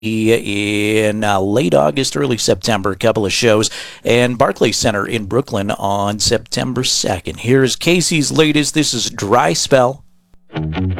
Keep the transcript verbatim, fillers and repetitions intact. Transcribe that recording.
in uh, late August, early September, a couple of shows, and Barclays Center in Brooklyn on September second. Here's Casey's latest. This is Dry Spell.